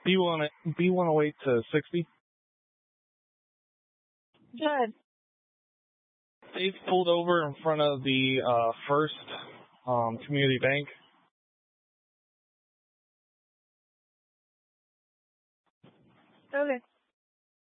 B108 to 60. Good. They've pulled over in front of the First Community Bank. Okay.